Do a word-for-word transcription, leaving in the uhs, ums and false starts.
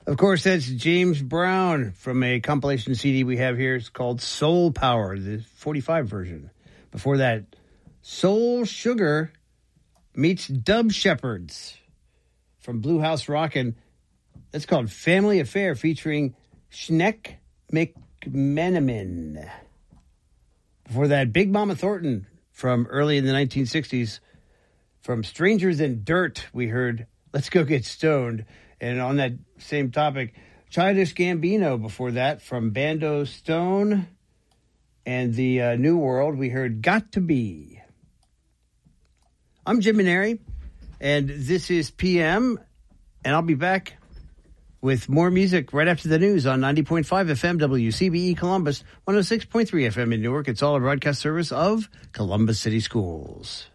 Of course, that's James Brown from a compilation C D we have here. It's called Soul Power, the forty-five version. Before that, Soul Sugar meets Dub Shepherds from Blue House Rockin'. That's called Family Affair featuring Schneck McMenamin. Before that, Big Mama Thornton from early in the nineteen sixties. From Strangers in Dirt, we heard Let's Go Get Stoned. And on that same topic, Childish Gambino before that from Bando Stone. And the uh, New World, we heard Got to Be. I'm Jim Maneri, and this is P M, and I'll be back with more music right after the news on ninety point five F M W C B E Columbus, one oh six point three F M in Newark. It's all a broadcast service of Columbus City Schools.